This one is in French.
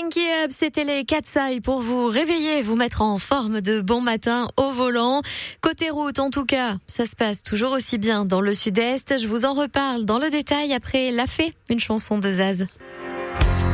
Kinky Up, c'était les Katsai pour vous réveiller, vous mettre en forme de bon matin au volant. Côté route, en tout cas, ça se passe toujours aussi bien dans le sud-est. Je vous en reparle dans le détail après La Fée, une chanson de Zaz.